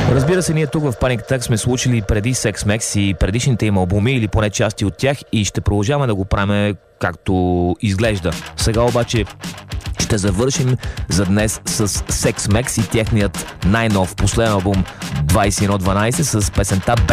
Разбира се, ние тук в Panic Attack сме случили преди Sex Mex и предишните им албуми или поне части от тях и ще продължаваме да го правим както изглежда. Сега обаче ще завършим за днес с Sex Mex и техният най-нов последен албум 2112 с песента